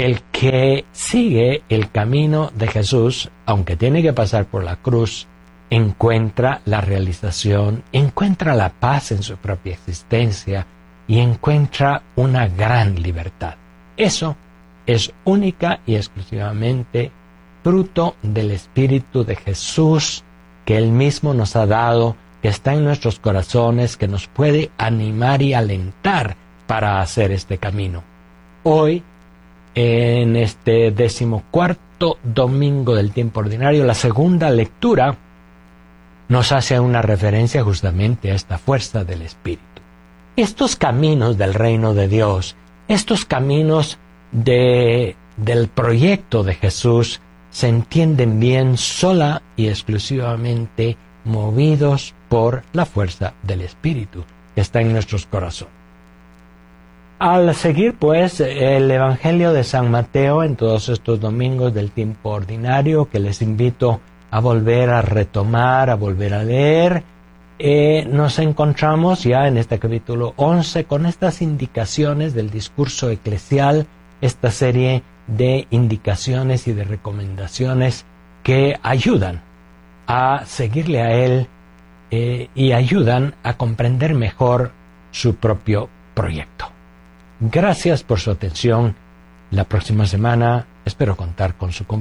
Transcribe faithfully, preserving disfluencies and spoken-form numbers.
el que sigue el camino de Jesús, aunque tiene que pasar por la cruz, encuentra la realización, encuentra la paz en su propia existencia y encuentra una gran libertad. Eso es única y exclusivamente fruto del Espíritu de Jesús que Él mismo nos ha dado, que está en nuestros corazones, que nos puede animar y alentar para hacer este camino. Hoy, en este decimocuarto domingo del tiempo ordinario, la segunda lectura nos hace una referencia justamente a esta fuerza del Espíritu. Estos caminos del reino de Dios, estos caminos de, del proyecto de Jesús, se entienden bien sola y exclusivamente movidos por la fuerza del Espíritu que está en nuestros corazones. Al seguir, pues, el Evangelio de San Mateo en todos estos domingos del tiempo ordinario, que les invito a volver a retomar, a volver a leer, eh, nos encontramos ya en este capítulo once con estas indicaciones del discurso eclesial, esta serie de indicaciones y de recomendaciones que ayudan a seguirle a Él eh, y ayudan a comprender mejor su propio proyecto. Gracias por su atención. La próxima semana espero contar con su compañía.